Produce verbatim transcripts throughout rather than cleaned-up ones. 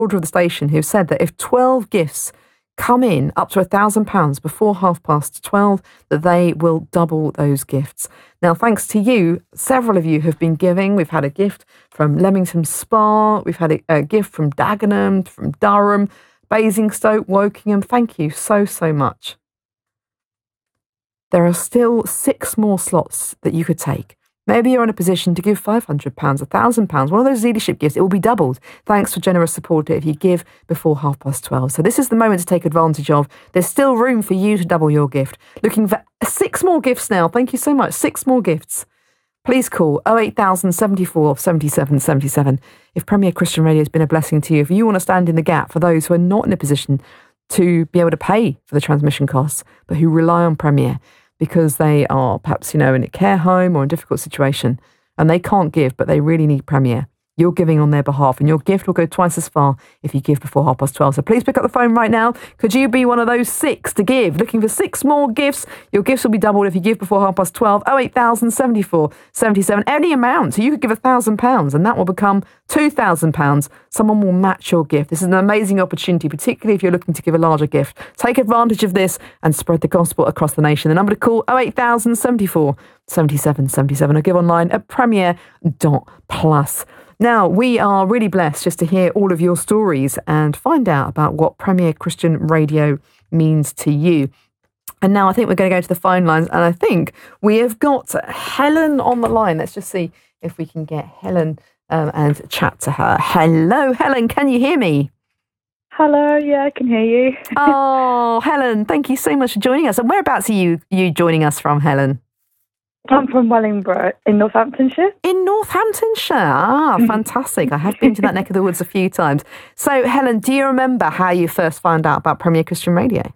order of the station who said that if twelve gifts come in up to a thousand pounds before half past twelve, that they will double those gifts. Now, thanks to you, several of you have been giving. We've had a gift from Leamington Spa. We've had a, a gift from Dagenham, from Durham, Basingstoke, Wokingham. Thank you so, so much. There are still six more slots that you could take. Maybe you're in a position to give five hundred pounds, one thousand pounds, one of those leadership gifts. It will be doubled thanks to generous support if you give before half past twelve. So this is the moment to take advantage of. There's still room for you to double your gift. Looking for six more gifts now. Thank you so much. Six more gifts. Please call oh eight thousand seventy-four seventy-seven seventy-seven. If Premier Christian Radio has been a blessing to you, if you want to stand in the gap for those who are not in a position to be able to pay for the transmission costs, but who rely on Premier, because they are perhaps, you know, in a care home or in a difficult situation and they can't give, but they really need Premier. You're giving on their behalf, and your gift will go twice as far if you give before half past twelve. So please pick up the phone right now. Could you be one of those six to give? Looking for six more gifts? Your gifts will be doubled if you give before half past twelve. oh eight thousand seventy-four seventy-seven. Any amount. So you could give one thousand pounds and that will become two thousand pounds. Someone will match your gift. This is an amazing opportunity, particularly if you're looking to give a larger gift. Take advantage of this and spread the gospel across the nation. The number to call, oh eight thousand seventy-four seventy-seven seventy-seven, or give online at premier dot plus. Now, we are really blessed just to hear all of your stories and find out about what Premier Christian Radio means to you. And now I think we're going to go to the phone lines, and I think we have got Helen on the line. Let's just see if we can get Helen um, and chat to her. Hello, Helen, can you hear me? Hello, yeah, I can hear you. Oh, Helen, thank you so much for joining us. And whereabouts are you, you joining us from, Helen? I'm from Wellingborough in Northamptonshire. In Northamptonshire? Ah, fantastic. I have been to that neck of the woods a few times. So, Helen, do you remember how you first found out about Premier Christian Radio?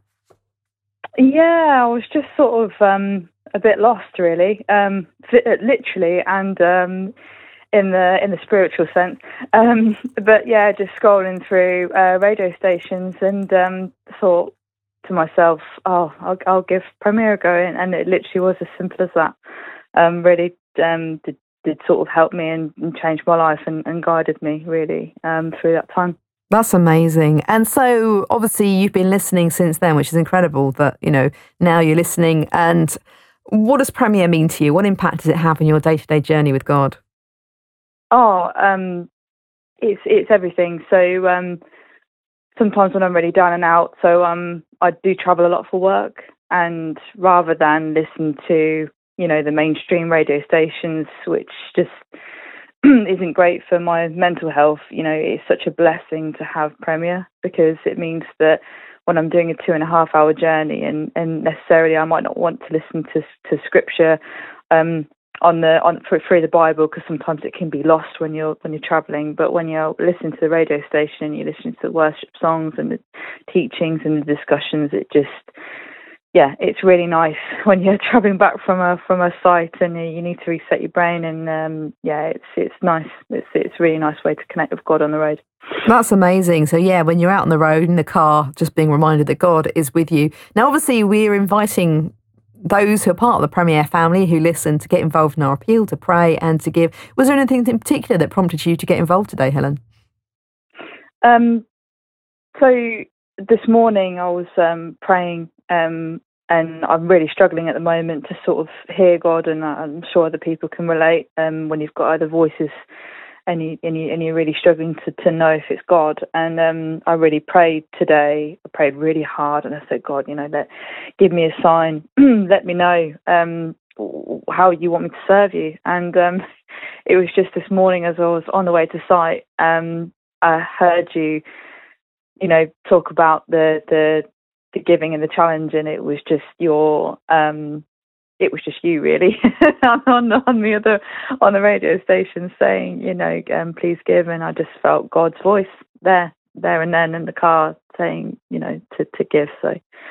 Yeah, I was just sort of um, a bit lost, really, um, literally, and um, in the in the spiritual sense. Um, but yeah, just scrolling through uh, radio stations and um, thought to myself, oh, I'll, I'll give Premier a go, and, and it literally was as simple as that. Um, really um, did, did sort of help me and, and change my life and, and guided me really um, through that time. That's amazing. And so obviously you've been listening since then, which is incredible that, you know, now you're listening. And what does Premier mean to you? What impact does it have in your day-to-day journey with God? Oh, um, it's it's everything. So um, sometimes when I'm really down and out, so um, I do travel a lot for work, and rather than listen to, you know, the mainstream radio stations, which just isn't great for my mental health, you know, it's such a blessing to have Premier, because it means that when I'm doing a two and a half hour journey, and, and necessarily I might not want to listen to to scripture um, on the on through the Bible, because sometimes it can be lost when you're when you're traveling. But when you're listening to the radio station and you're listening to the worship songs and the teachings and the discussions, it just yeah, it's really nice when you're traveling back from a from a site and you need to reset your brain, and um, yeah, it's it's nice. It's it's a really nice way to connect with God on the road. That's amazing. So yeah, when you're out on the road in the car, just being reminded that God is with you. Now, obviously, we're inviting those who are part of the Premier family who listen to get involved in our appeal, to pray and to give. Was there anything in particular that prompted you to get involved today, Helen? Um. So this morning I was um, praying. Um, and I'm really struggling at the moment to sort of hear God, and I'm sure other people can relate. Um, when you've got other voices, and you and you and you're really struggling to, to know if it's God. And um, I really prayed today. I prayed really hard, and I said, God, you know, let give me a sign, let me know um, how you want me to serve you. And um, it was just this morning as I was on the way to site, um, I heard you, you know, talk about the the. the giving and the challenge, and it was just your um it was just you really on on the other on the radio station saying, you know, um please give, and I just felt God's voice there there and then in the car saying, you know, to, to give. So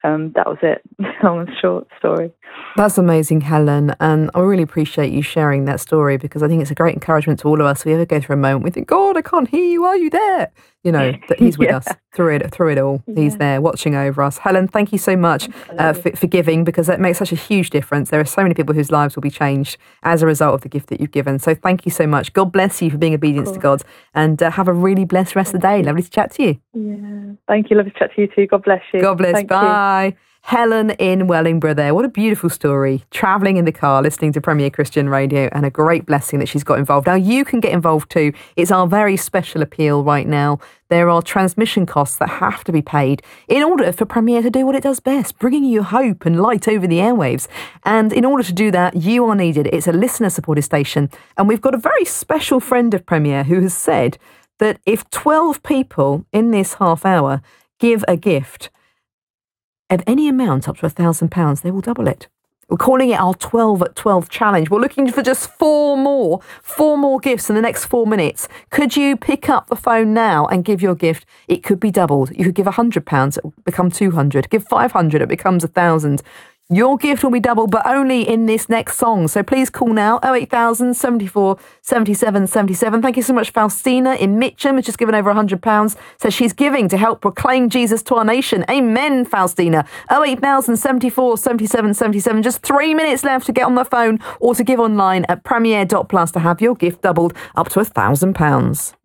um, that was it. Long and short story. That's amazing, Helen. And I really appreciate you sharing that story, because I think it's a great encouragement to all of us. If we ever go through a moment, we think, God, I can't hear you. Are you there? You know, that he's with yeah. us through it, through it all. Yeah. He's there watching over us. Helen, thank you so much uh, for, for giving, because that makes such a huge difference. There are so many people whose lives will be changed as a result of the gift that you've given. So thank you so much. God bless you for being obedient to God, and uh, have a really blessed rest of the day. Lovely to chat to you. Yeah. Thank you. Lovely to chat to you too. God bless you. God bless. Thank Bye. You. Helen in Wellingborough there. What a beautiful story. Travelling in the car, listening to Premier Christian Radio, and a great blessing that she's got involved. Now, you can get involved too. It's our very special appeal right now. There are transmission costs that have to be paid in order for Premier to do what it does best, bringing you hope and light over the airwaves. And in order to do that, you are needed. It's a listener-supported station. And we've got a very special friend of Premier who has said that if twelve people in this half hour give a gift of any amount up to a thousand pounds, they will double it. We're calling it our twelve at twelve challenge. We're looking for just four more, four more gifts in the next four minutes. Could you pick up the phone now and give your gift? It could be doubled. You could give one hundred pounds, it will become two hundred. Give five hundred, it becomes one thousand. Your gift will be doubled, but only in this next song. So please call now, oh eight thousand, seventy-four, seventy-seven, seventy-seven. Thank you so much, Faustina in Mitcham, has just given over one hundred pounds. Says she's giving to help proclaim Jesus to our nation. Amen, Faustina. oh eight thousand, seventy-four, seventy-seven, seventy-seven. Just three minutes left to get on the phone or to give online at premier dot plus to have your gift doubled up to one thousand pounds.